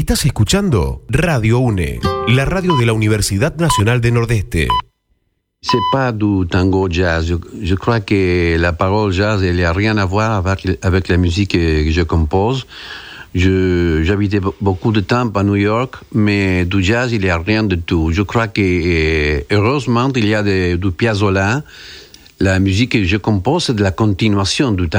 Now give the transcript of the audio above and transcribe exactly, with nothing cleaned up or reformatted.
Estás escuchando Radio UNE, la radio de la Universidad Nacional de Nordeste. C'est pas du tango jazz. Je, je crois que la parole jazz, elle n'a rien à voir avec, avec la musique que je compose. Je, j'habitais beaucoup de temps à New York, mais du jazz, il n'y a rien de tout. Je crois que, heureusement, il y a de, du Piazzolla. La musique que je compose, c'est de la continuation du tango.